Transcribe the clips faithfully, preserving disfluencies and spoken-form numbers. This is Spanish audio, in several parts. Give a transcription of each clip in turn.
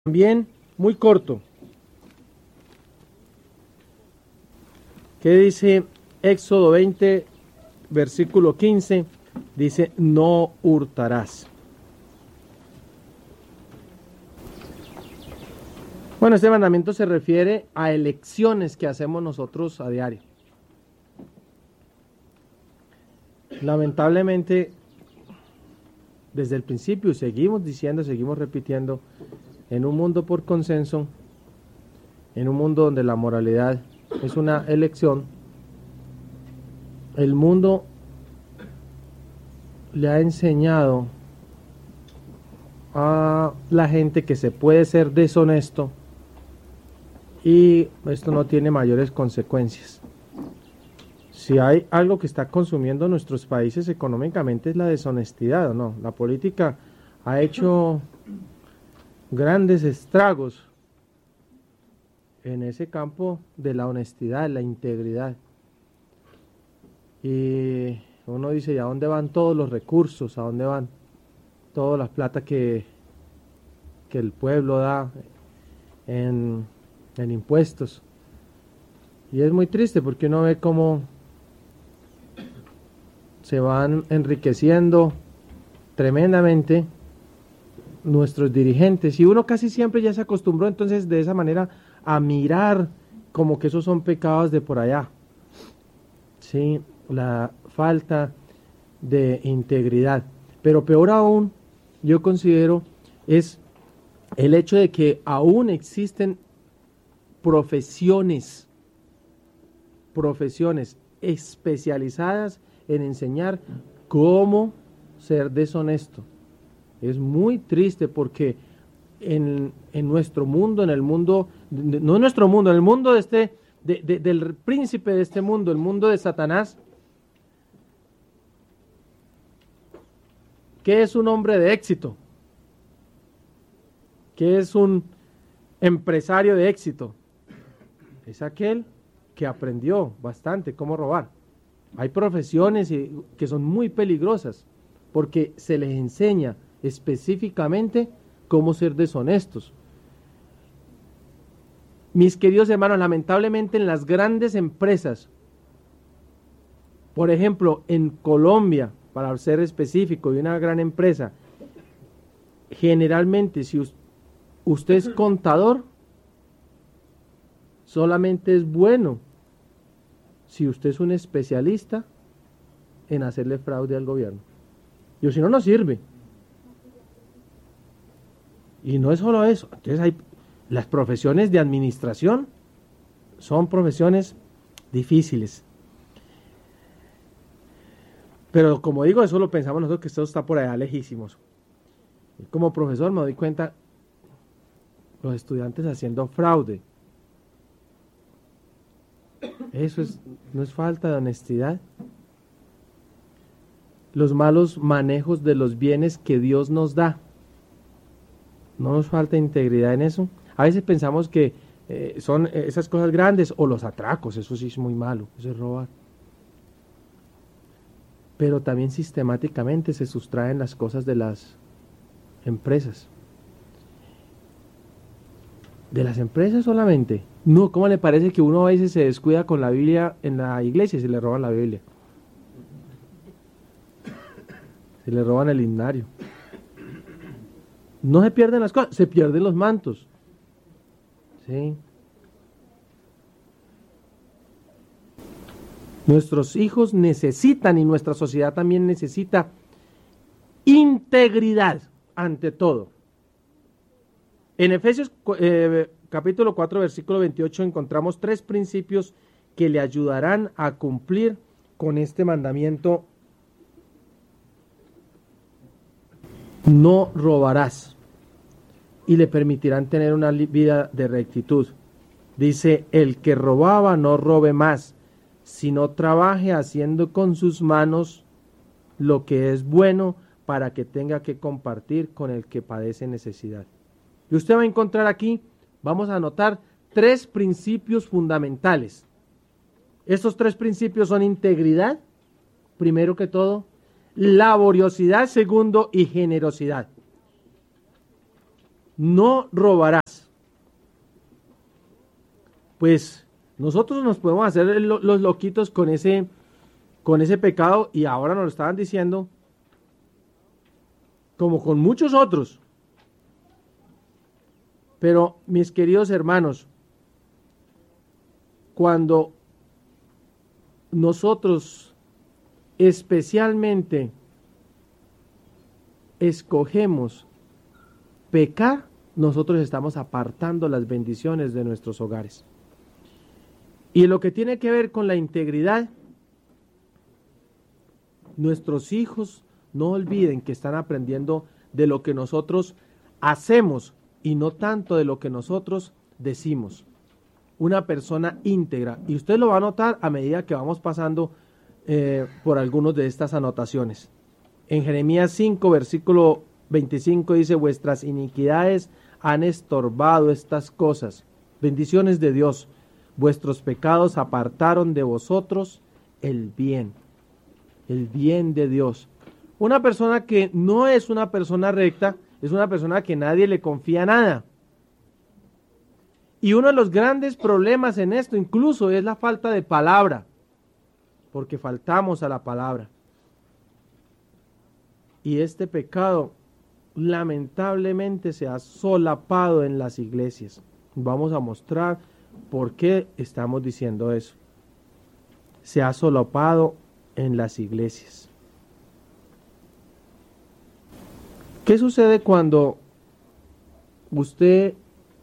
También muy corto. ¿Qué dice Éxodo veinte, versículo quince? Dice, no hurtarás. Bueno, este mandamiento se refiere a elecciones que hacemos nosotros a diario. Lamentablemente, desde el principio, seguimos diciendo, seguimos repitiendo, en un mundo por consenso, en un mundo donde la moralidad es una elección, el mundo le ha enseñado a la gente que se puede ser deshonesto y esto no tiene mayores consecuencias. Si hay algo que está consumiendo nuestros países económicamente es la deshonestidad, ¿o no? La política ha hecho grandes estragos en ese campo de la honestidad, la integridad. Y uno dice, ¿y a dónde van todos los recursos? ¿A dónde van todas las plata que, que el pueblo da en, en impuestos? Y es muy triste porque uno ve cómo se van enriqueciendo tremendamente nuestros dirigentes, y uno casi siempre ya se acostumbró entonces de esa manera a mirar como que esos son pecados de por allá. Sí, la falta de integridad. Pero peor aún, yo considero, es el hecho de que aún existen profesiones, profesiones especializadas en enseñar cómo ser deshonesto. Es muy triste porque en, en nuestro mundo, en el mundo, no en nuestro mundo, en el mundo de este, de, de, del príncipe de este mundo, el mundo de Satanás, ¿qué es un hombre de éxito? ¿Qué es un empresario de éxito? Es aquel que aprendió bastante cómo robar. Hay profesiones que son muy peligrosas porque se les enseña específicamente cómo ser deshonestos. Mis queridos hermanos, lamentablemente en las grandes empresas, por ejemplo, en Colombia, para ser específico, de una gran empresa, generalmente si usted es contador, solamente es bueno si usted es un especialista en hacerle fraude al gobierno. Y si no, no sirve. Y no es solo eso. Entonces hay las profesiones de administración, son profesiones difíciles. Pero como digo, eso lo pensamos nosotros, que esto está por allá lejísimos. Y como profesor me doy cuenta, los estudiantes haciendo fraude. Eso es, no es falta de honestidad. Los malos manejos de los bienes que Dios nos da. No nos falta integridad en eso. A veces pensamos que eh, son esas cosas grandes, o los atracos, eso sí es muy malo, eso es robar. Pero también sistemáticamente se sustraen las cosas de las empresas. ¿De las empresas solamente? No, ¿cómo le parece que uno a veces se descuida con la Biblia en la iglesia y se le roban la Biblia? Se le roban el himnario. No se pierden las cosas, se pierden los mantos. ¿Sí? Nuestros hijos necesitan, y nuestra sociedad también necesita, integridad ante todo. En Efesios eh, capítulo cuatro, versículo veintiocho, encontramos tres principios que le ayudarán a cumplir con este mandamiento: no robarás, y le permitirán tener una vida de rectitud. Dice, el que robaba no robe más, sino trabaje haciendo con sus manos lo que es bueno, para que tenga que compartir con el que padece necesidad. Y usted va a encontrar aquí, vamos a anotar, tres principios fundamentales. Estos tres principios son integridad, primero que todo, laboriosidad, segundo, y generosidad. no robarás. Pues nosotros nos podemos hacer los loquitos con ese, con ese pecado, y ahora nos lo estaban diciendo, como con muchos otros. Pero, mis queridos hermanos, cuando nosotros especialmente escogemos pecar, nosotros estamos apartando las bendiciones de nuestros hogares. Y lo que tiene que ver con la integridad, nuestros hijos no olviden que están aprendiendo de lo que nosotros hacemos y no tanto de lo que nosotros decimos. Una persona íntegra, y usted lo va a notar a medida que vamos pasando eh, por algunas de estas anotaciones. En Jeremías cinco, versículo veinticinco dice: vuestras iniquidades han estorbado estas cosas. Bendiciones de Dios. Vuestros pecados apartaron de vosotros el bien. El bien de Dios. Una persona que no es una persona recta, es una persona que nadie le confía nada. Y uno de los grandes problemas en esto incluso es la falta de palabra, porque faltamos a la palabra. Y este pecado lamentablemente se ha solapado en las iglesias. Vamos a mostrar por qué estamos diciendo eso. Se ha solapado en las iglesias. ¿Qué sucede cuando usted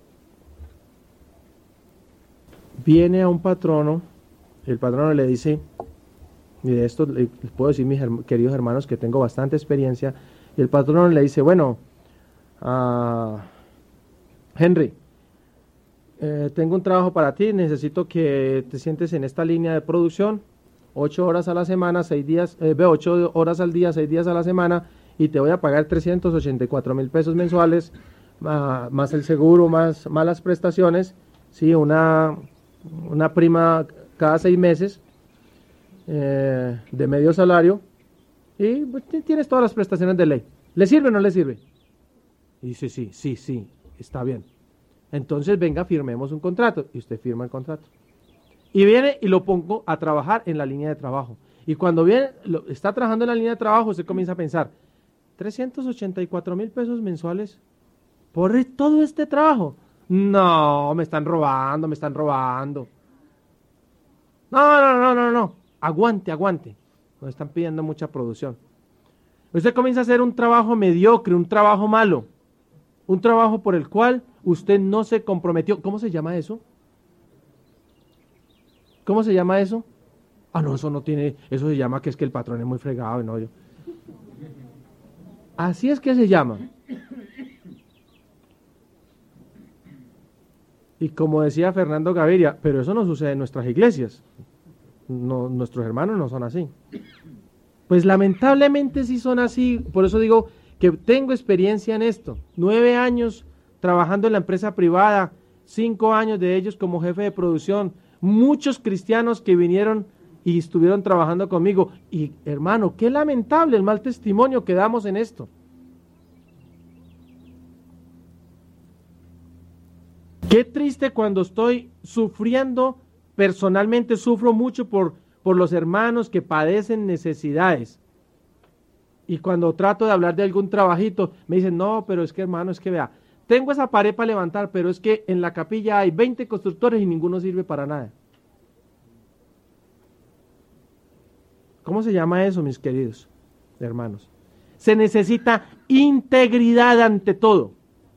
viene a un patrono? El patrono le dice, y de esto les puedo decir, mis herm- queridos hermanos, que tengo bastante experiencia, y el patrono le dice, bueno, uh, Henry, eh, tengo un trabajo para ti, necesito que te sientes en esta línea de producción, ocho horas a la semana, seis días, eh, ve, ocho horas al día, seis días a la semana, y te voy a pagar trescientos ochenta y cuatro mil pesos mensuales, uh, más el seguro, más, más las prestaciones, sí, una, una prima cada seis meses, eh, de medio salario, y pues, tienes todas las prestaciones de ley. ¿Le sirve o no le sirve? Y dice, sí, sí, sí, está bien. Entonces venga, firmemos un contrato, y usted firma el contrato. Y viene y lo pongo a trabajar en la línea de trabajo. Y cuando viene, lo, está trabajando en la línea de trabajo, usted comienza a pensar, trescientos ochenta y cuatro mil pesos mensuales por todo este trabajo. No, me están robando, me están robando. No, no, no, no, no. Aguante, aguante. Nos están pidiendo mucha producción. Usted comienza a hacer un trabajo mediocre, un trabajo malo. Un trabajo por el cual usted no se comprometió. ¿Cómo se llama eso? ¿Cómo se llama eso? Ah, no, eso no tiene, eso se llama que es que el patrón es muy fregado y no yo. Así es que se llama. Y como decía Fernando Gaviria, pero eso no sucede en nuestras iglesias. No, nuestros hermanos no son así. Pues lamentablemente sí son así. Por eso digo que tengo experiencia en esto. Nueve años trabajando en la empresa privada, cinco años de ellos como jefe de producción. Muchos cristianos que vinieron y estuvieron trabajando conmigo. Y hermano, qué lamentable el mal testimonio que damos en esto. Qué triste cuando estoy sufriendo, personalmente sufro mucho por, por los hermanos que padecen necesidades. Y cuando trato de hablar de algún trabajito, me dicen, no, pero es que hermano, es que vea, tengo esa pared para levantar, pero es que en la capilla hay veinte constructores y ninguno sirve para nada. ¿Cómo se llama eso, mis queridos hermanos? Se necesita integridad ante todo.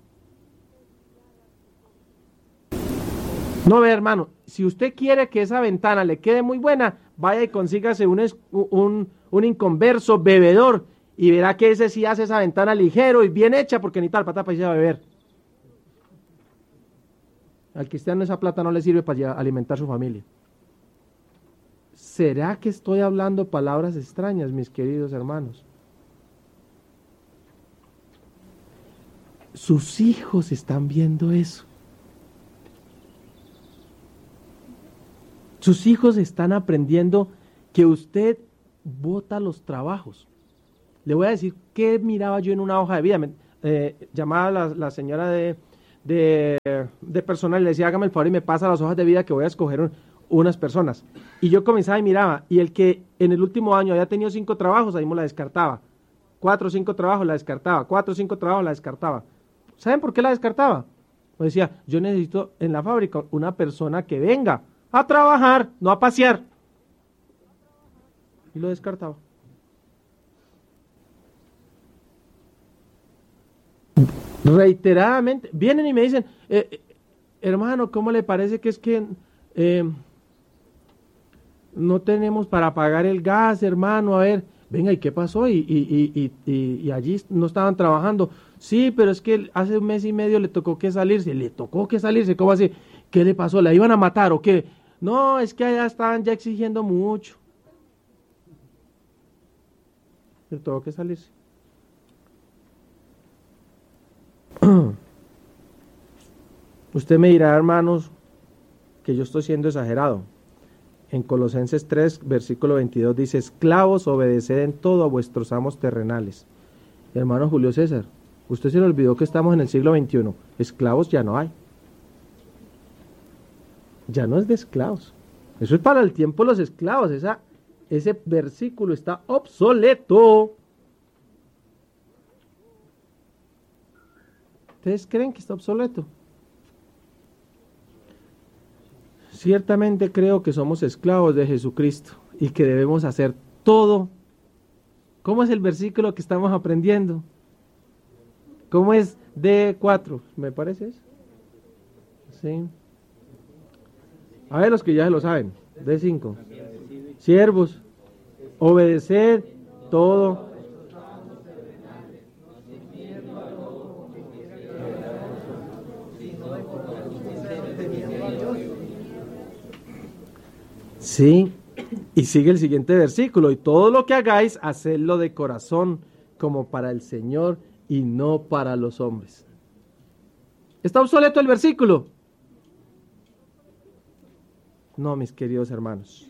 No, ve hermano, si usted quiere que esa ventana le quede muy buena, vaya y consígase un, un, un inconverso bebedor y verá que ese sí hace esa ventana ligero y bien hecha porque ni tal plata para irse a beber. Al cristiano esa plata no le sirve para alimentar su familia. ¿Será que estoy hablando palabras extrañas, mis queridos hermanos? Sus hijos están viendo eso. Sus hijos están aprendiendo que usted bota los trabajos. Le voy a decir qué miraba yo en una hoja de vida. eh, llamaba a la, la señora de, de, de personal y le decía, hágame el favor y me pasa las hojas de vida que voy a escoger un, unas personas. Y yo comenzaba y miraba, y el que en el último año había tenido cinco trabajos, ahí me la descartaba. Cuatro o cinco trabajos la descartaba, cuatro o cinco trabajos la descartaba. ¿Saben por qué la descartaba? Pues decía, yo necesito en la fábrica una persona que venga a trabajar, no a pasear. Y lo descartaba. Reiteradamente, vienen y me dicen, eh, eh, hermano, ¿cómo le parece que es que eh, no tenemos para pagar el gas, hermano? A ver, venga, ¿y qué pasó? Y, y, y, y, y allí no estaban trabajando. Sí, pero es que hace un mes y medio le tocó que salirse, le tocó que salirse, ¿cómo así? ¿Qué le pasó? ¿La iban a matar o qué? No, es que allá estaban ya exigiendo mucho. Le tocó que salirse. Usted me dirá, hermanos, que yo estoy siendo exagerado. En Colosenses tres, versículo veintidós dice, esclavos, obedeced en todo a vuestros amos terrenales. Hermano Julio César, usted se le olvidó que estamos en el siglo veintiuno. Esclavos ya no hay. Ya no es de esclavos. Eso es para el tiempo de los esclavos. Esa, ese versículo está obsoleto. ¿Ustedes creen que está obsoleto? Ciertamente creo que somos esclavos de Jesucristo y que debemos hacer todo. ¿Cómo es el versículo que estamos aprendiendo? ¿Cómo es D cuatro? ¿Me parece eso? Sí. A ver, los que ya se lo saben. D cinco. Siervos, obedecer todo. Sí, y sigue el siguiente versículo, y todo lo que hagáis, hacedlo de corazón, como para el Señor y no para los hombres. ¿Está obsoleto el versículo? No, mis queridos hermanos.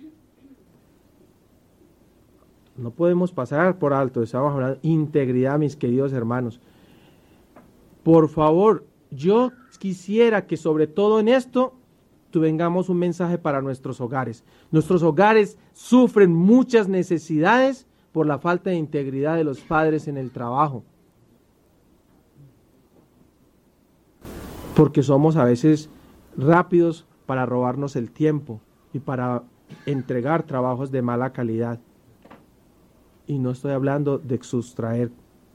No podemos pasar por alto, estamos hablando de integridad, mis queridos hermanos. Por favor, yo quisiera que sobre todo en esto tengamos un mensaje para nuestros hogares. Nuestros hogares sufren muchas necesidades por la falta de integridad de los padres en el trabajo. Porque somos a veces rápidos para robarnos el tiempo y para entregar trabajos de mala calidad. Y no estoy hablando de sustraer.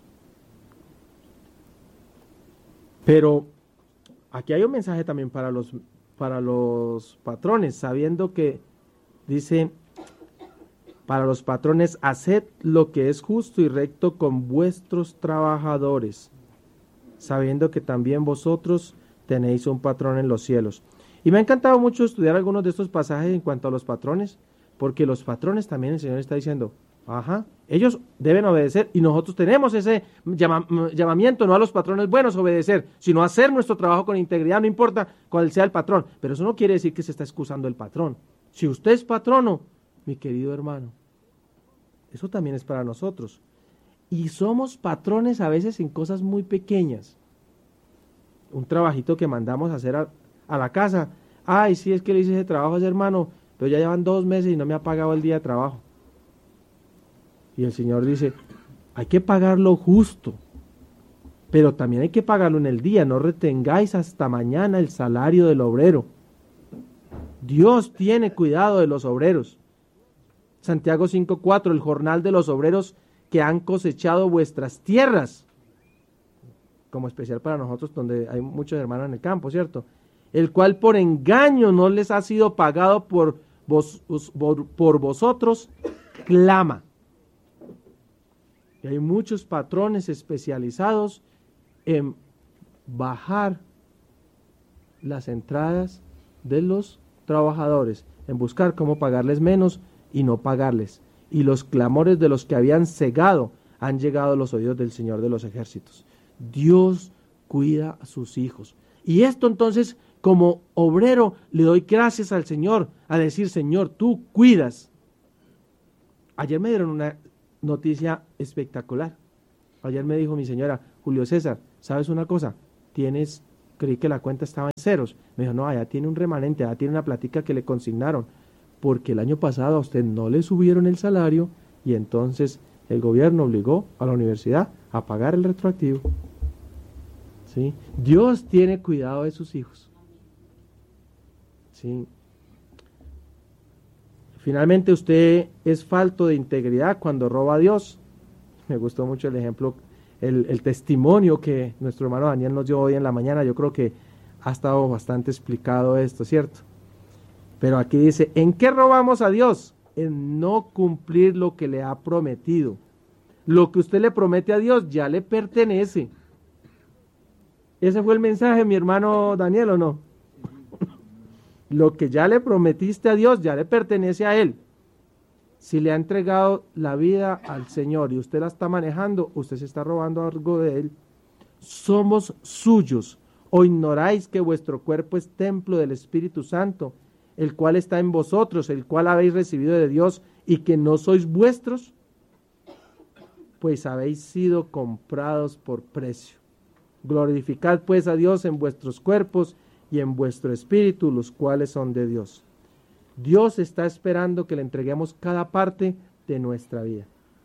Pero aquí hay un mensaje también para los para los patrones, sabiendo que dice, para los patrones, haced lo que es justo y recto con vuestros trabajadores, sabiendo que también vosotros tenéis un patrón en los cielos. Y me ha encantado mucho estudiar algunos de estos pasajes en cuanto a los patrones, porque los patrones también el Señor está diciendo, ajá, ellos deben obedecer y nosotros tenemos ese llama, llamamiento, no a los patrones buenos obedecer, sino hacer nuestro trabajo con integridad, no importa cuál sea el patrón. Pero eso no quiere decir que se está excusando el patrón. Si usted es patrono, mi querido hermano, eso también es para nosotros. Y somos patrones a veces en cosas muy pequeñas. Un trabajito que mandamos a hacer a, a la casa. Ay, sí, es que le hice ese trabajo a ese hermano, pero ya llevan dos meses y no me ha pagado el día de trabajo. Y el Señor dice, hay que pagarlo justo, pero también hay que pagarlo en el día, no retengáis hasta mañana el salario del obrero. Dios tiene cuidado de los obreros. Santiago cinco cuatro, el jornal de los obreros que han cosechado vuestras tierras, como especial para nosotros donde hay muchos hermanos en el campo, ¿cierto? El cual por engaño no les ha sido pagado por, vos, por, por vosotros, clama. Y hay muchos patrones especializados en bajar las entradas de los trabajadores, en buscar cómo pagarles menos y no pagarles. Y los clamores de los que habían cegado han llegado a los oídos del Señor de los ejércitos. Dios cuida a sus hijos. Y esto entonces, como obrero, le doy gracias al Señor, a decir, Señor, tú cuidas. Ayer me dieron una noticia espectacular. Ayer me dijo mi señora, Julio César, ¿sabes una cosa? Tienes, creí que la cuenta estaba en ceros. Me dijo, no, allá tiene un remanente, allá tiene una platica que le consignaron, porque el año pasado a usted no le subieron el salario y entonces el gobierno obligó a la universidad a pagar el retroactivo. ¿Sí? Dios tiene cuidado de sus hijos. ¿Sí? Finalmente usted es falto de integridad cuando roba a Dios. Me gustó mucho el ejemplo, el, el testimonio que nuestro hermano Daniel nos dio hoy en la mañana. Yo creo que ha estado bastante explicado esto, ¿cierto? Pero aquí dice, ¿en qué robamos a Dios? En no cumplir lo que le ha prometido. Lo que usted le promete a Dios ya le pertenece. ¿Ese fue el mensaje, mi hermano Daniel, o no? Lo que ya le prometiste a Dios ya le pertenece a Él. Si le ha entregado la vida al Señor y usted la está manejando, usted se está robando algo de Él. Somos suyos. ¿O ignoráis que vuestro cuerpo es templo del Espíritu Santo, el cual está en vosotros, el cual habéis recibido de Dios, y que no sois vuestros? Pues habéis sido comprados por precio. Glorificad pues a Dios en vuestros cuerpos y en vuestro espíritu, los cuales son de Dios. Dios está esperando que le entreguemos cada parte de nuestra vida.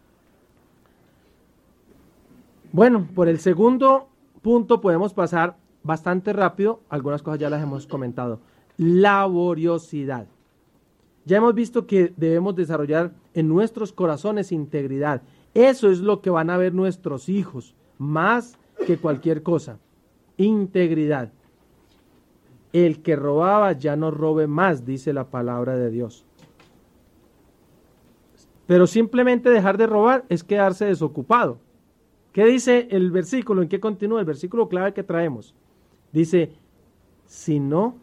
Bueno, por el segundo punto podemos pasar bastante rápido, algunas cosas ya las hemos comentado. Laboriosidad. Ya hemos visto que debemos desarrollar en nuestros corazones integridad. Eso es lo que van a ver nuestros hijos, más que cualquier cosa. Integridad. El que robaba ya no robe más, dice la palabra de Dios. Pero simplemente dejar de robar es quedarse desocupado. ¿Qué dice el versículo? ¿En qué continúa? El versículo clave que traemos. Dice, si no,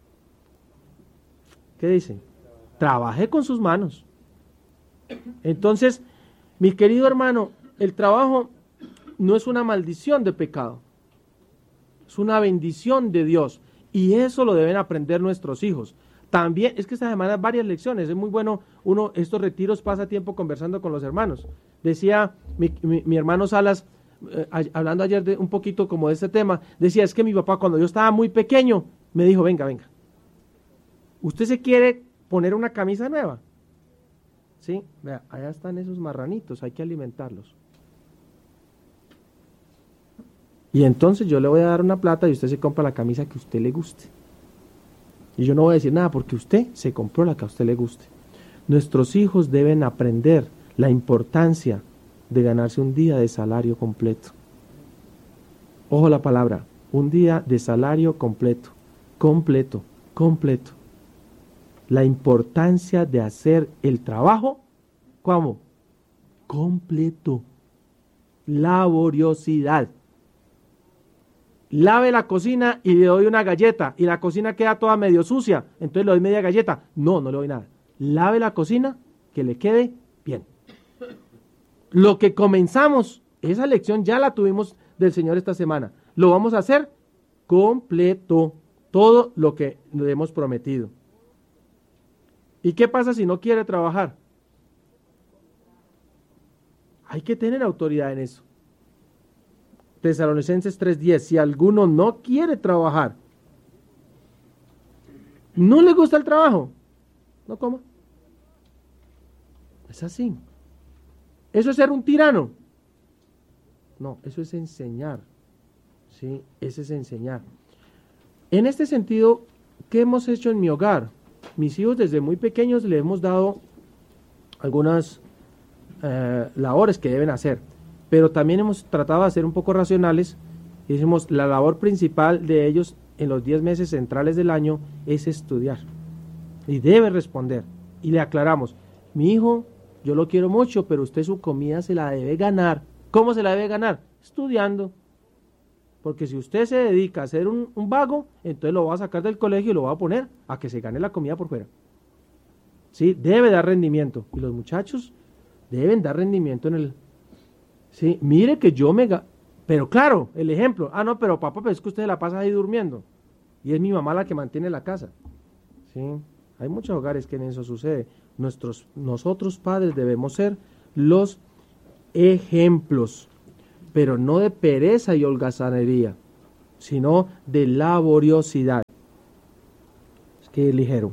¿qué dice? Trabaje con sus manos. Entonces, mi querido hermano, el trabajo no es una maldición de pecado, es una bendición de Dios, y eso lo deben aprender nuestros hijos. También, es que esta semana varias lecciones, es muy bueno, uno, estos retiros pasa tiempo conversando con los hermanos. Decía mi, mi, mi hermano Salas, eh, a, hablando ayer de un poquito como de este tema, decía, es que mi papá cuando yo estaba muy pequeño, me dijo, venga, venga, ¿usted se quiere poner una camisa nueva? Sí, vea, allá están esos marranitos, hay que alimentarlos. Y entonces yo le voy a dar una plata y usted se compra la camisa que a usted le guste. Y yo no voy a decir nada porque usted se compró la que a usted le guste. Nuestros hijos deben aprender la importancia de ganarse un día de salario completo. Ojo la palabra, un día de salario completo, completo, completo. La importancia de hacer el trabajo, ¿cómo? Completo. Laboriosidad. Lave la cocina y le doy una galleta y la cocina queda toda medio sucia, entonces le doy media galleta. No, no le doy nada. Lave la cocina, que le quede bien. Lo que comenzamos, esa lección ya la tuvimos del Señor esta semana. Lo vamos a hacer completo, todo lo que le hemos prometido. ¿Y qué pasa si no quiere trabajar? Hay que tener autoridad en eso. Tesalonicenses tres diez, si alguno no quiere trabajar, no le gusta el trabajo, no coma. Es así. ¿Eso es ser un tirano? No, eso es enseñar. Sí, eso es enseñar. En este sentido, ¿qué hemos hecho en mi hogar? Mis hijos desde muy pequeños le hemos dado algunas eh, labores que deben hacer. Pero también hemos tratado de ser un poco racionales y decimos, la labor principal de ellos en los diez meses centrales del año es estudiar. Y debe responder. Y le aclaramos, mi hijo, yo lo quiero mucho, pero usted su comida se la debe ganar. ¿Cómo se la debe ganar? Estudiando. Porque si usted se dedica a ser un, un vago, entonces lo va a sacar del colegio y lo va a poner a que se gane la comida por fuera. ¿Sí? Debe dar rendimiento. Y los muchachos deben dar rendimiento en el... Sí, mire que yo me... Pero claro, el ejemplo, ah no, pero papá, pero es que usted la pasa ahí durmiendo y es mi mamá la que mantiene la casa. Sí, hay muchos hogares que en eso sucede. Nuestros, nosotros padres debemos ser los ejemplos. pero no de pereza y holgazanería, sino de laboriosidad. Es que es ligero.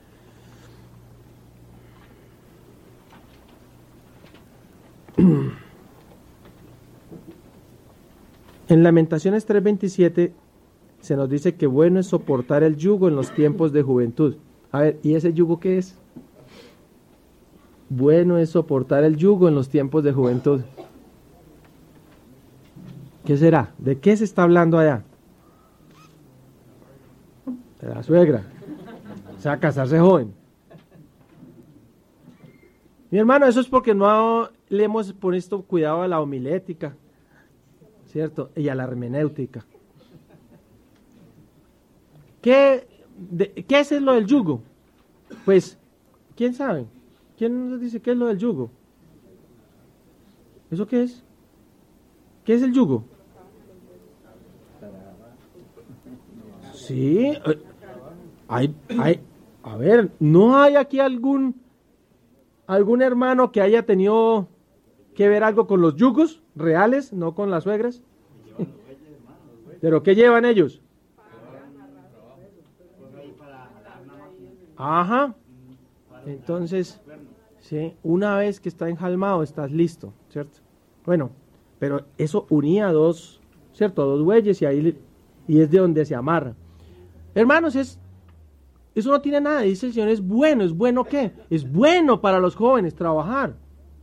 En Lamentaciones tres veintisiete se nos dice que bueno es soportar el yugo en los tiempos de juventud. A ver, ¿y ese yugo qué es? Bueno es soportar el yugo en los tiempos de juventud. ¿Qué será? ¿De qué se está hablando allá? De la suegra. O sea, casarse joven. Mi hermano, eso es porque no le hemos puesto cuidado a la homilética, ¿cierto? Y a la hermenéutica. ¿Qué, de, ¿Qué es lo del yugo? Pues, ¿quién sabe? ¿Quién nos dice qué es lo del yugo? ¿Eso qué es? ¿Qué es el yugo? Sí, hay, hay, a ver, ¿no hay aquí algún, algún hermano que haya tenido que ver algo con los yugos reales, no con las suegras? ¿Pero qué llevan ellos? Ajá. Entonces, sí, una vez que está enjalmado, estás listo, ¿cierto? Bueno, pero eso unía a dos, ¿cierto? A dos bueyes y ahí y es de donde se amarra. Hermanos, es, eso no tiene nada, dice el Señor, es bueno. ¿Es bueno qué? Es bueno para los jóvenes trabajar.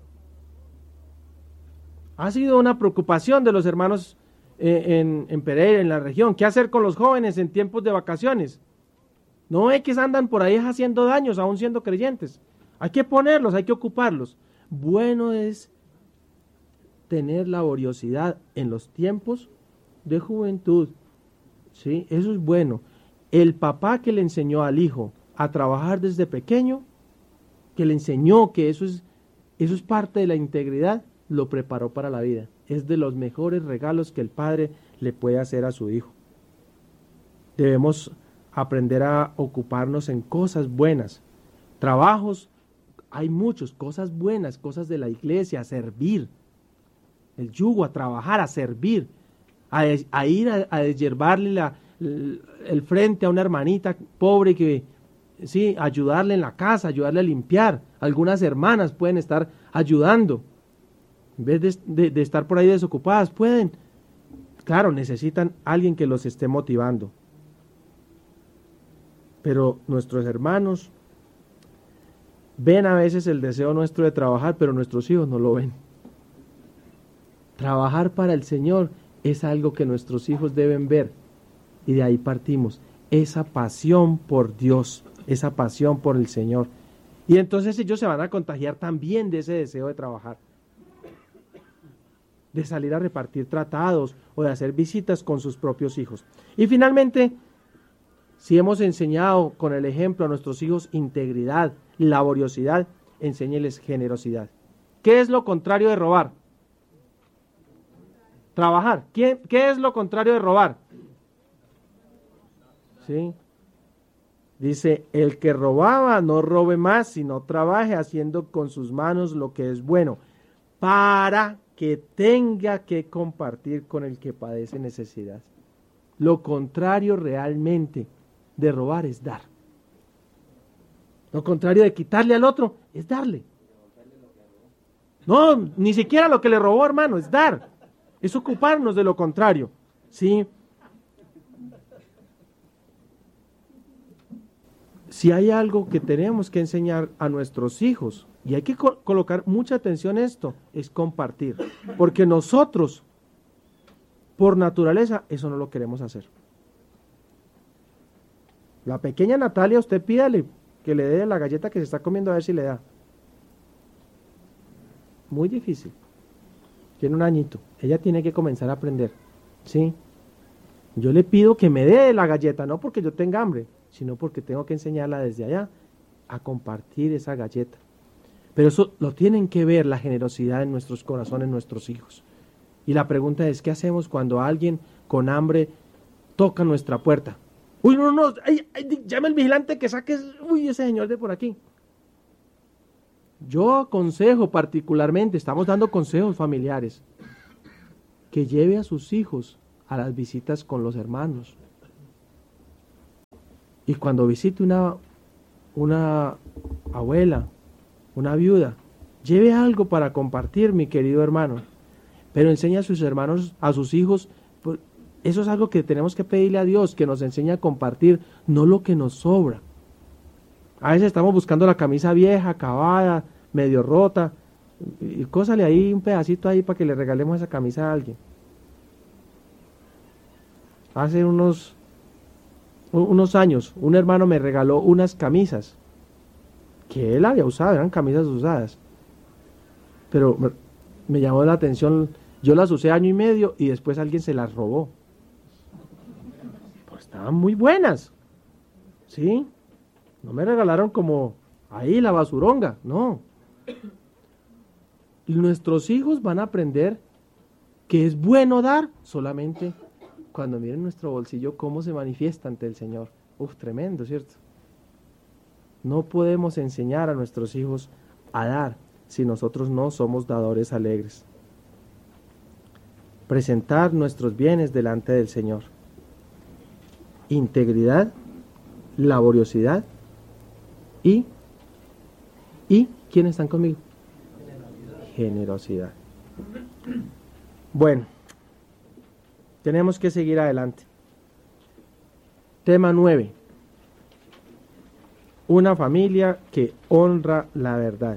Ha sido una preocupación de los hermanos eh, en, en Pereira, en la región. ¿Qué hacer con los jóvenes en tiempos de vacaciones? No ve que andan por ahí haciendo daños, aún siendo creyentes. Hay que ponerlos, hay que ocuparlos. Bueno es tener laboriosidad en los tiempos de juventud. ¿Sí? Eso es bueno. El papá que le enseñó al hijo a trabajar desde pequeño, que le enseñó que eso es, eso es parte de la integridad, lo preparó para la vida. Es de los mejores regalos que el padre le puede hacer a su hijo. Debemos aprender a ocuparnos en cosas buenas. Trabajos, hay muchos, cosas buenas, cosas de la iglesia, a servir. El yugo, a trabajar, a servir. A, a ir a, a deshiervarle la, el, el frente a una hermanita pobre que, sí, ayudarle en la casa, ayudarle a limpiar. Algunas hermanas pueden estar ayudando. En vez de, de, de estar por ahí desocupadas, pueden. Claro, necesitan alguien que los esté motivando. Pero nuestros hermanos ven a veces el deseo nuestro de trabajar, pero nuestros hijos no lo ven. Trabajar para el Señor es algo que nuestros hijos deben ver, y de ahí partimos, esa pasión por Dios, esa pasión por el Señor, y entonces ellos se van a contagiar también de ese deseo de trabajar, de salir a repartir tratados o de hacer visitas con sus propios hijos. Y finalmente, si hemos enseñado con el ejemplo a nuestros hijos integridad, laboriosidad, enséñeles generosidad. ¿Qué es lo contrario de robar? Trabajar. ¿Qué, qué es lo contrario de robar? ¿Sí? Dice, el que robaba no robe más, sino trabaje haciendo con sus manos lo que es bueno, para que tenga que compartir con el que padece necesidad. Lo contrario realmente de robar es dar. Lo contrario de quitarle al otro es darle. No, ni siquiera lo que le robó, hermano, es dar. Es ocuparnos de lo contrario, ¿sí? Si hay algo que tenemos que enseñar a nuestros hijos, y hay que co- colocar mucha atención en esto, es compartir. Porque nosotros, por naturaleza, eso no lo queremos hacer. La pequeña Natalia, usted pídale que le dé la galleta que se está comiendo a ver si le da. Muy difícil. Tiene un añito. Ella tiene que comenzar a aprender. ¿Sí? Yo le pido que me dé la galleta, no porque yo tenga hambre, sino porque tengo que enseñarla desde allá a compartir esa galleta. Pero eso lo tienen que ver, la generosidad en nuestros corazones, en nuestros hijos. Y la pregunta es, ¿qué hacemos cuando alguien con hambre toca nuestra puerta? Uy, no, no, ay, ay, llame al vigilante que saque, uy, ese señor de por aquí. Yo aconsejo particularmente, estamos dando consejos familiares. que lleve a sus hijos a las visitas con los hermanos. Y cuando visite una, una abuela, una viuda, lleve algo para compartir, mi querido hermano. Pero enseña a sus hermanos, a sus hijos. Eso es algo que tenemos que pedirle a Dios, que nos enseñe a compartir, no lo que nos sobra. A veces estamos buscando la camisa vieja, acabada, medio rota, y cósale ahí un pedacito ahí para que le regalemos esa camisa a alguien. Hace unos, unos años, un hermano me regaló unas camisas que él había usado, eran camisas usadas. Pero me, me llamó la atención, yo las usé año y medio y después alguien se las robó. Pues estaban muy buenas, ¿sí? No me regalaron como ahí la basuronga, no. Y nuestros hijos van a aprender que es bueno dar solamente cuando miren nuestro bolsillo cómo se manifiesta ante el Señor. Uf, tremendo, ¿cierto? No podemos enseñar a nuestros hijos a dar si nosotros no somos dadores alegres. Presentar nuestros bienes delante del Señor. Integridad, laboriosidad y, y ¿quiénes están conmigo? Generosidad. Bueno, tenemos que seguir adelante. Tema nueve. Una familia que honra la verdad.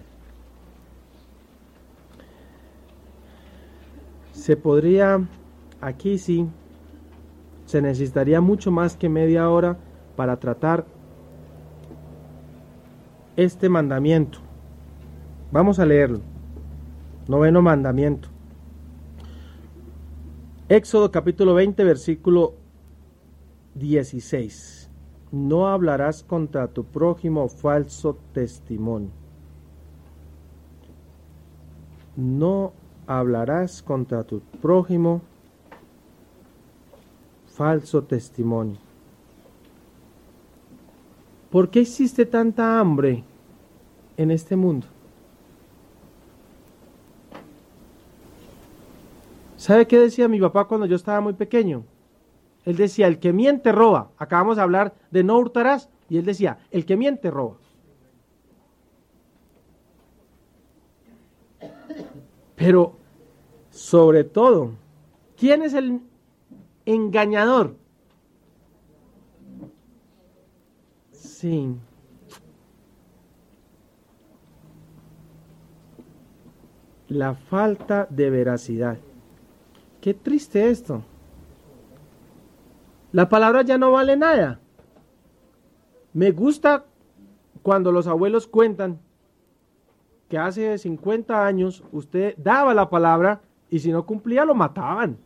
Se podría, aquí sí, se necesitaría mucho más que media hora para tratar este mandamiento. Vamos a leerlo. Noveno mandamiento. Éxodo capítulo veinte, versículo dieciséis. No hablarás contra tu prójimo falso testimonio. No hablarás contra tu prójimo falso testimonio. ¿Por qué existe tanta hambre en este mundo? ¿Sabe qué decía mi papá cuando yo estaba muy pequeño? Él decía, el que miente roba. Acabamos de hablar de no hurtarás, y él decía, el que miente roba. Pero, sobre todo, ¿quién es el engañador? Sí. La falta de veracidad. Qué triste esto. La palabra ya no vale nada. Me gusta cuando los abuelos cuentan que hace cincuenta años usted daba la palabra y si no cumplía lo mataban.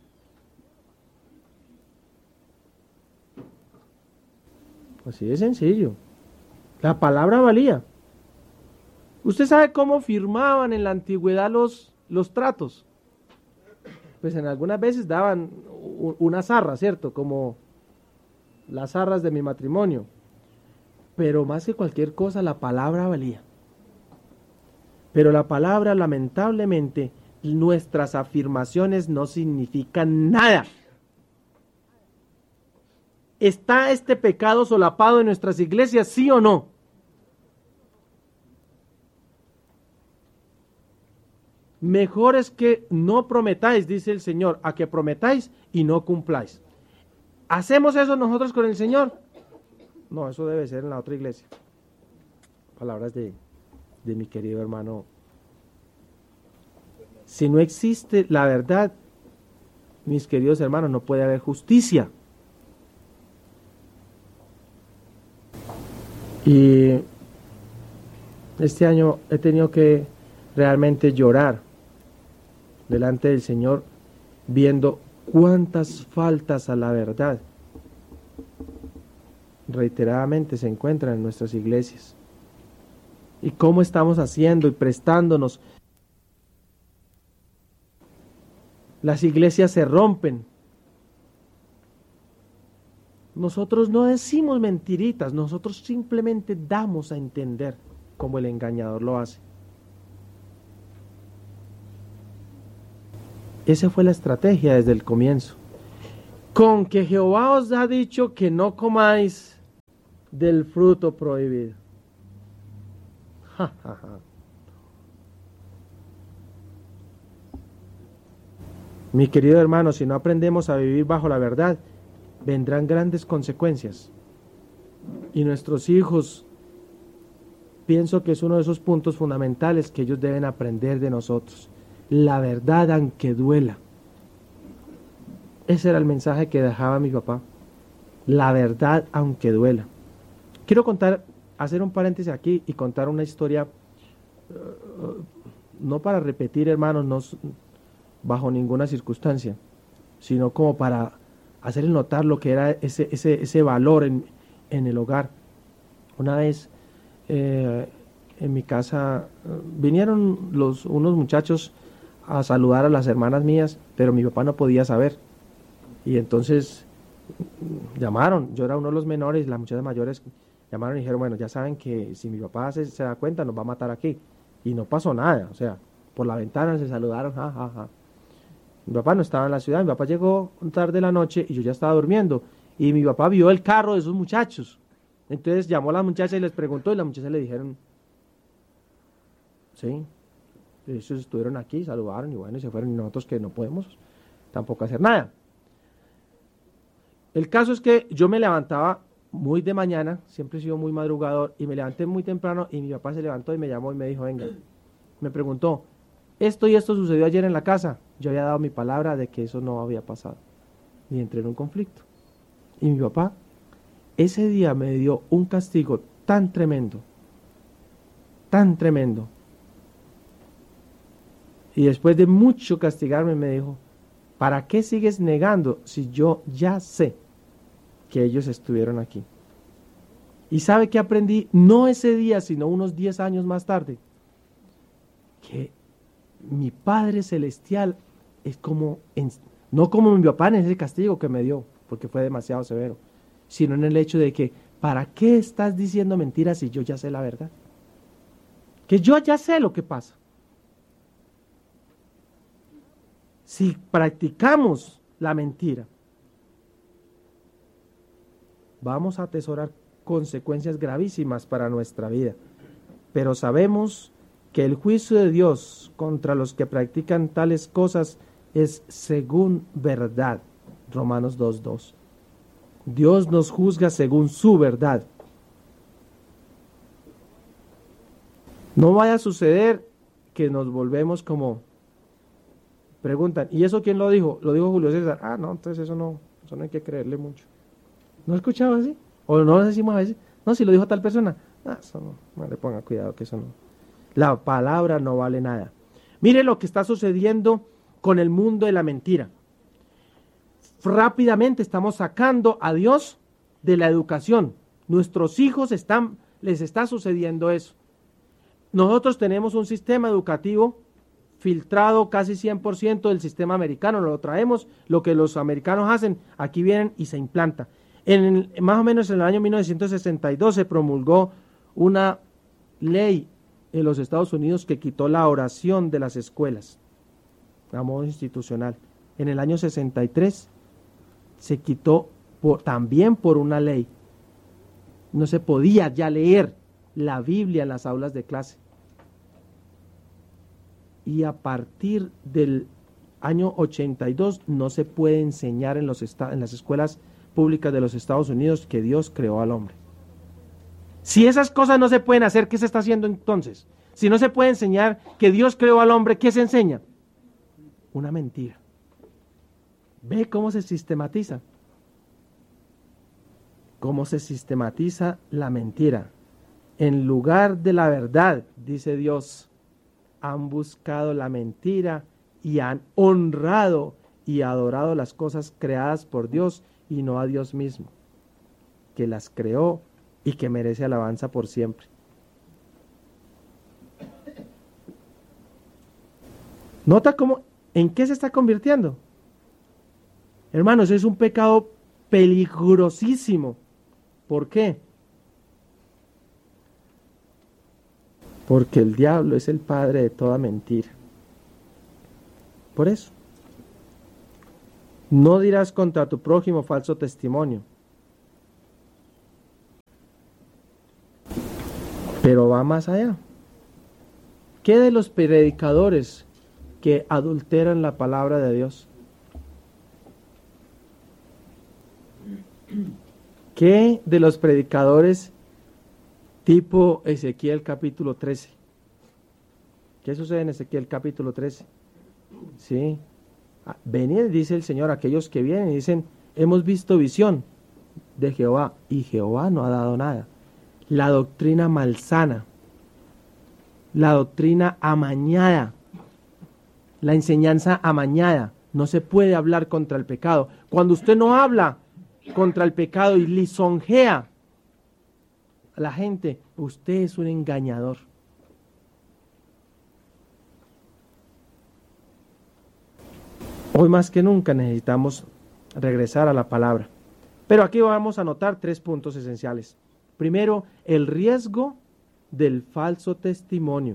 Así de sencillo. La palabra valía. ¿Usted sabe cómo firmaban en la antigüedad los, los tratos? Pues en algunas veces daban una zarra, ¿cierto? Como las zarras de mi matrimonio. Pero más que cualquier cosa, la palabra valía. Pero la palabra, lamentablemente, nuestras afirmaciones no significan nada. ¿Está este pecado solapado en nuestras iglesias, sí o no? Mejor es que no prometáis, dice el Señor, a que prometáis y no cumpláis. ¿Hacemos eso nosotros con el Señor? No, eso debe ser en la otra iglesia. Palabras de, de mi querido hermano. Si no existe la verdad, mis queridos hermanos, no puede haber justicia. Y este año he tenido que realmente llorar delante del Señor, viendo cuántas faltas a la verdad reiteradamente se encuentran en nuestras iglesias y cómo estamos haciendo y prestándonos. Las iglesias se rompen. Nosotros no decimos mentiritas, nosotros simplemente damos a entender como el engañador lo hace. Esa fue la estrategia desde el comienzo. Con que Jehová os ha dicho que no comáis del fruto prohibido. Ja, ja, ja. Mi querido hermano, si no aprendemos a vivir bajo la verdad, vendrán grandes consecuencias. Y nuestros hijos, pienso que es uno de esos puntos fundamentales que ellos deben aprender de nosotros. La verdad aunque duela. Ese era el mensaje que dejaba mi papá. La verdad aunque duela. Quiero contar, hacer un paréntesis aquí y contar una historia, uh, no para repetir, hermanos, no bajo ninguna circunstancia, sino como para hacerles notar lo que era ese, ese, ese valor en, en el hogar. Una vez eh, en mi casa vinieron los, unos muchachos a saludar a las hermanas mías, pero mi papá no podía saber. Y entonces llamaron, yo era uno de los menores, las muchachas mayores llamaron y dijeron, bueno, ya saben que si mi papá se, se da cuenta nos va a matar aquí. Y no pasó nada, o sea, por la ventana se saludaron, ja, ja, ja. Mi papá no estaba en la ciudad, mi papá llegó tarde de la noche y yo ya estaba durmiendo. Y mi papá vio el carro de esos muchachos. Entonces llamó a la muchacha y les preguntó y las muchachas le dijeron, sí, ellos estuvieron aquí, saludaron y bueno, y se fueron y nosotros que no podemos tampoco hacer nada. El caso es que yo me levantaba muy de mañana, siempre he sido muy madrugador, y me levanté muy temprano y mi papá se levantó y me llamó y me dijo, venga, me preguntó, esto y esto sucedió ayer en la casa. Yo había dado mi palabra de que eso no había pasado. Y entré en un conflicto. Y mi papá, ese día me dio un castigo tan tremendo, tan tremendo. Y después de mucho castigarme me dijo, ¿para qué sigues negando si yo ya sé que ellos estuvieron aquí? Y ¿sabe qué aprendí? No ese día, sino unos diez años más tarde. Que mi Padre Celestial es como, en, no como mi papá en ese castigo que me dio, porque fue demasiado severo, sino en el hecho de que, ¿para qué estás diciendo mentiras si yo ya sé la verdad? Que yo ya sé lo que pasa. Si practicamos la mentira, vamos a atesorar consecuencias gravísimas para nuestra vida. Pero sabemos que el juicio de Dios contra los que practican tales cosas es según verdad. Romanos dos dos. Dios nos juzga según su verdad. No vaya a suceder que nos volvemos como preguntan, ¿y eso quién lo dijo? Lo dijo Julio César. Ah, no, entonces eso no, eso no hay que creerle mucho. ¿No escuchaba así? O no decimos a veces, no, si lo dijo tal persona. Ah, eso no, no le ponga cuidado que eso no. La palabra no vale nada. Mire lo que está sucediendo con el mundo de la mentira. Rápidamente estamos sacando a Dios de la educación. Nuestros hijos están, les está sucediendo eso. Nosotros tenemos un sistema educativo filtrado casi cien por ciento del sistema americano, lo traemos, lo que los americanos hacen, aquí vienen y se implanta. En, más o menos en el año mil novecientos sesenta y dos se promulgó una ley en los Estados Unidos que quitó la oración de las escuelas a modo institucional. En el año sesenta y tres se quitó por, también por una ley. No se podía ya leer la Biblia en las aulas de clase. Y a partir del año ochenta y dos no se puede enseñar en, los esta- en las escuelas públicas de los Estados Unidos que Dios creó al hombre. Si esas cosas no se pueden hacer, ¿qué se está haciendo entonces? Si no se puede enseñar que Dios creó al hombre, ¿qué se enseña? Una mentira. ¿Ve cómo se sistematiza? ¿Cómo se sistematiza la mentira? En lugar de la verdad, dice Dios, han buscado la mentira y han honrado y adorado las cosas creadas por Dios y no a Dios mismo, que las creó y que merece alabanza por siempre. ¿Nota cómo, en qué se está convirtiendo? Hermanos, es un pecado peligrosísimo. ¿Por qué? Porque el diablo es el padre de toda mentira. Por eso. No dirás contra tu prójimo falso testimonio. Pero va más allá. ¿Qué de los predicadores que adulteran la palabra de Dios? ¿Qué de los predicadores tipo Ezequiel capítulo trece? ¿Qué sucede en Ezequiel capítulo trece? Sí. Venid, dice el Señor, aquellos que vienen y dicen, hemos visto visión de Jehová, y Jehová no ha dado nada. La doctrina malsana, la doctrina amañada, la enseñanza amañada. No se puede hablar contra el pecado. Cuando usted no habla contra el pecado y lisonjea a la gente, usted es un engañador. Hoy más que nunca necesitamos regresar a la palabra. Pero aquí vamos a notar tres puntos esenciales. Primero, el riesgo del falso testimonio.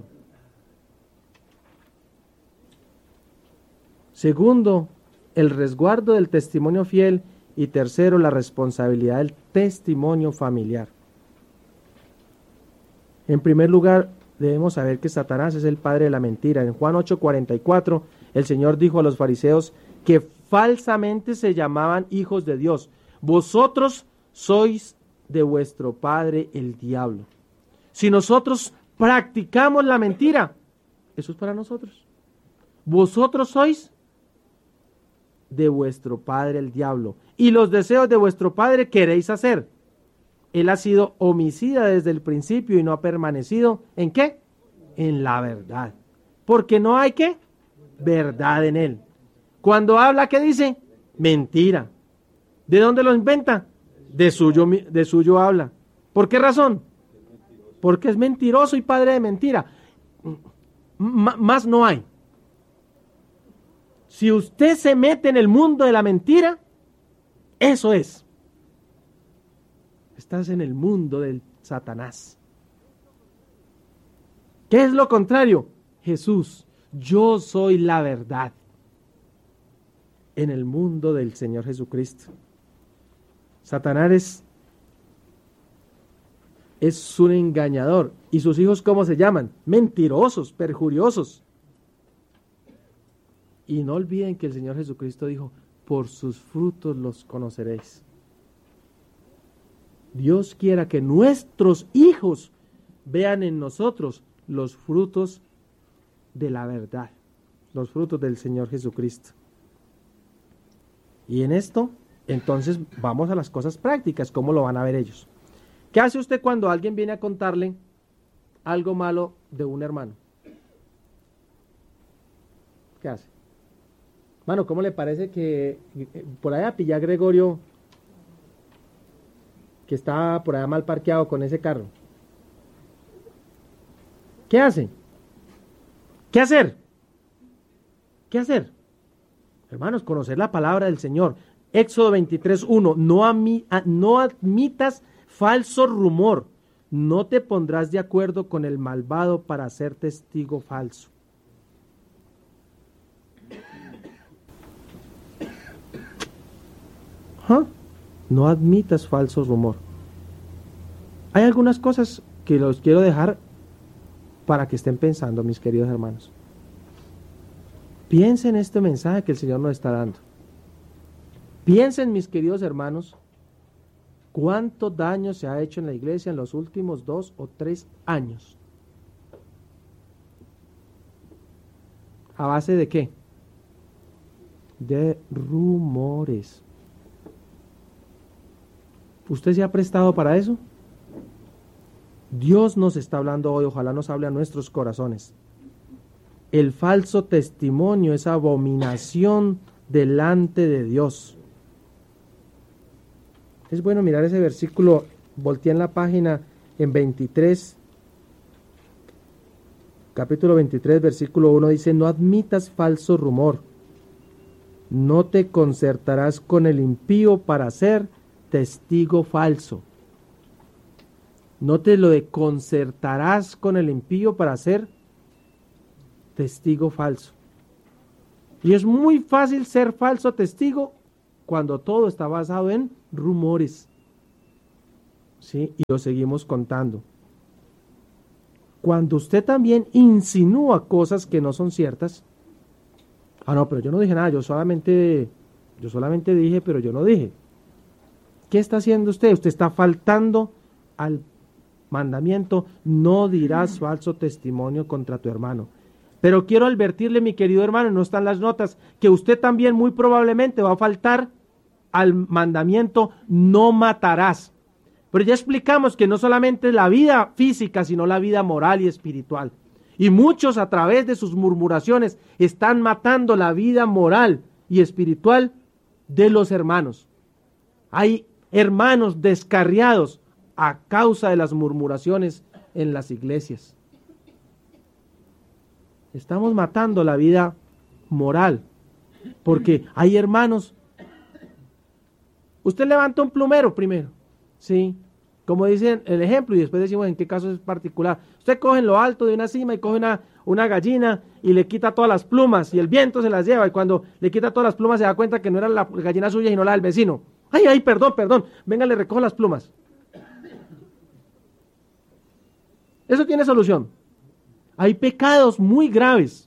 Segundo, el resguardo del testimonio fiel. Y tercero, la responsabilidad del testimonio familiar. En primer lugar, debemos saber que Satanás es el padre de la mentira. En Juan ocho cuarenta y cuatro, el Señor dijo a los fariseos que falsamente se llamaban hijos de Dios. Vosotros sois de vuestro padre el diablo. Si nosotros practicamos la mentira, eso es para nosotros. Vosotros sois de vuestro padre el diablo, y los deseos de vuestro padre queréis hacer. Él ha sido homicida desde el principio y no ha permanecido, ¿en qué? En la verdad. Porque no hay, ¿qué? Verdad en él. Cuando habla, ¿qué dice? Mentira. ¿De dónde lo inventa? De suyo, de suyo habla. ¿Por qué razón? Porque es mentiroso y padre de mentira. M- más no hay. Si usted se mete en el mundo de la mentira, eso es. Estás en el mundo del Satanás. ¿Qué es lo contrario? Jesús, yo soy la verdad. En el mundo del Señor Jesucristo. Satanás es, es un engañador. ¿Y sus hijos cómo se llaman? Mentirosos, perjuriosos. Y no olviden que el Señor Jesucristo dijo, por sus frutos los conoceréis. Dios quiera que nuestros hijos vean en nosotros los frutos de la verdad, los frutos del Señor Jesucristo. Y en esto, entonces, vamos a las cosas prácticas, ¿cómo lo van a ver ellos? ¿Qué hace usted cuando alguien viene a contarle algo malo de un hermano? ¿Qué hace? Mano, ¿cómo le parece que por allá pilla a Gregorio, que está por allá mal parqueado con ese carro? ¿Qué hace? ¿Qué hacer? ¿Qué hacer? Hermanos, conocer la palabra del Señor. Éxodo veintitrés uno, no, ami, no admitas falso rumor, no te pondrás de acuerdo con el malvado para ser testigo falso. ¿Ah? No admitas falso rumor. Hay algunas cosas que los quiero dejar para que estén pensando, mis queridos hermanos. Piensen en este mensaje que el Señor nos está dando. Piensen, mis queridos hermanos, cuánto daño se ha hecho en la iglesia en los últimos dos o tres años. ¿A base de qué? De rumores. ¿Usted se ha prestado para eso? Dios nos está hablando hoy, ojalá nos hable a nuestros corazones. El falso testimonio es abominación delante de Dios. Es bueno mirar ese versículo, volteé en la página en veintitrés, capítulo veintitrés, versículo uno, dice, no admitas falso rumor, no te concertarás con el impío para ser testigo falso. No te lo de concertarás con el impío para ser testigo falso. Y es muy fácil ser falso testigo cuando todo está basado en rumores. ¿Sí? Y lo seguimos contando. Cuando usted también insinúa cosas que no son ciertas, ah, no, pero yo no dije nada, yo solamente, yo solamente dije, pero yo no dije. ¿Qué está haciendo usted? Usted está faltando al mandamiento, no dirás falso testimonio contra tu hermano. Pero quiero advertirle, mi querido hermano, no están las notas, que usted también muy probablemente va a faltar al mandamiento, no matarás. Pero ya explicamos que no solamente la vida física, sino la vida moral y espiritual. Y muchos a través de sus murmuraciones están matando la vida moral y espiritual de los hermanos. Hay hermanos descarriados a causa de las murmuraciones en las iglesias. Estamos matando la vida moral, porque hay hermanos. Usted levanta un plumero primero, ¿sí? Como dicen el ejemplo, y después decimos en qué caso es particular. Usted coge en lo alto de una cima y coge una, una gallina y le quita todas las plumas, y el viento se las lleva, y cuando le quita todas las plumas se da cuenta que no era la gallina suya sino la del vecino. Ay, ay, perdón, perdón, venga, le recojo las plumas. Eso tiene solución. Hay pecados muy graves.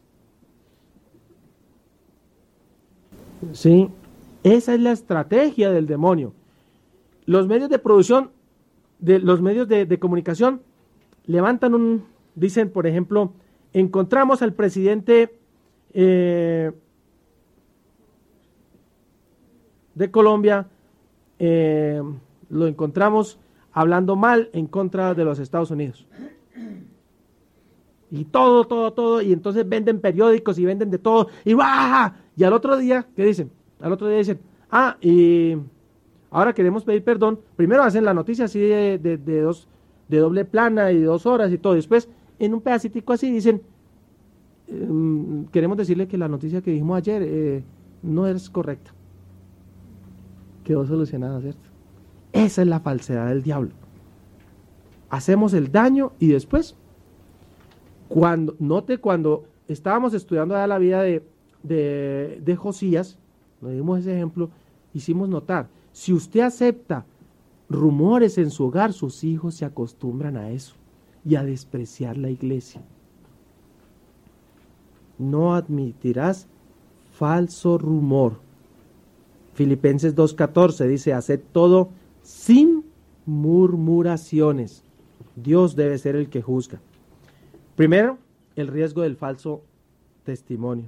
Sí, esa es la estrategia del demonio. Los medios de producción, de los medios de, de comunicación, levantan un, dicen, por ejemplo, encontramos al presidente eh, de Colombia, eh, lo encontramos hablando mal en contra de los Estados Unidos. Y todo, todo, todo, y entonces venden periódicos y venden de todo, y ¡guau! Y al otro día, ¿qué dicen? Al otro día dicen, ah, y ahora queremos pedir perdón. Primero hacen la noticia así de, de, de dos, de doble plana y dos horas y todo. Después, en un pedacitico así dicen, eh, queremos decirle que la noticia que dijimos ayer eh, no es correcta. Quedó solucionada, ¿cierto? Esa es la falsedad del diablo. Hacemos el daño y después, cuando, note cuando estábamos estudiando la vida de, de, de Josías, nos dimos ese ejemplo, hicimos notar, si usted acepta rumores en su hogar, sus hijos se acostumbran a eso y a despreciar la iglesia. No admitirás falso rumor. Filipenses dos catorce dice, haced todo sin murmuraciones. Dios debe ser el que juzga. Primero, el riesgo del falso testimonio.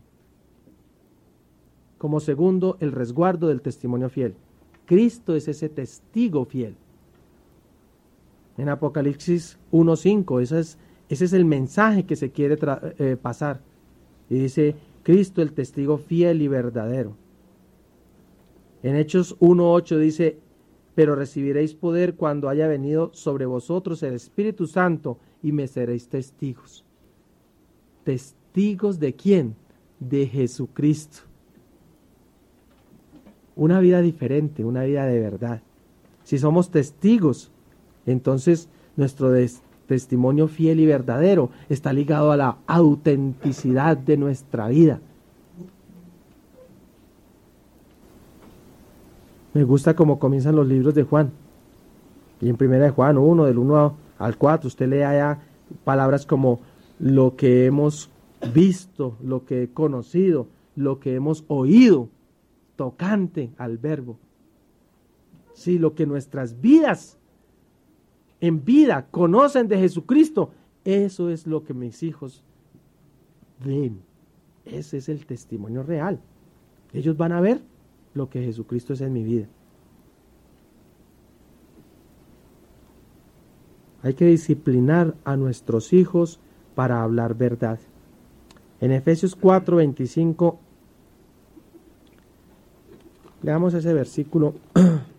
Como segundo, el resguardo del testimonio fiel. Cristo es ese testigo fiel. En Apocalipsis uno cinco, ese es, ese es el mensaje que se quiere eh, pasar. Y dice, Cristo el testigo fiel y verdadero. En Hechos uno ocho dice, pero recibiréis poder cuando haya venido sobre vosotros el Espíritu Santo y me seréis testigos. ¿Testigos de quién? De Jesucristo. Una vida diferente, una vida de verdad. Si somos testigos, entonces nuestro des- testimonio fiel y verdadero está ligado a la autenticidad de nuestra vida. Me gusta cómo comienzan los libros de Juan. Y en primera de Juan uno, del uno al cuatro, usted lee allá palabras como lo que hemos visto, lo que he conocido, lo que hemos oído, tocante al verbo. Sí, lo que nuestras vidas en vida conocen de Jesucristo, eso es lo que mis hijos ven. Ese es el testimonio real. Ellos van a ver lo que Jesucristo es en mi vida. Hay que disciplinar a nuestros hijos para hablar verdad. En Efesios cuatro veinticinco, leamos ese versículo